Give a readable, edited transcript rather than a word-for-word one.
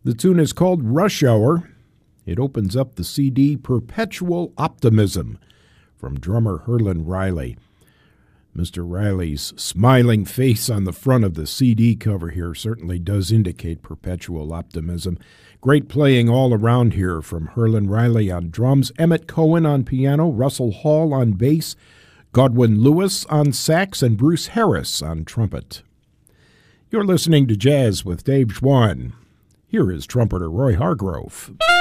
The tune is called Rush Hour. It opens up the CD Perpetual Optimism from drummer Herlin Riley. Mr. Riley's smiling face on the front of the CD cover here certainly does indicate perpetual optimism. Great playing all around here from Herlin Riley on drums, Emmett Cohen on piano, Russell Hall on bass, Godwin Lewis on sax, and Bruce Harris on trumpet. You're listening to Jazz with Dave Schwann. Here is trumpeter Roy Hargrove.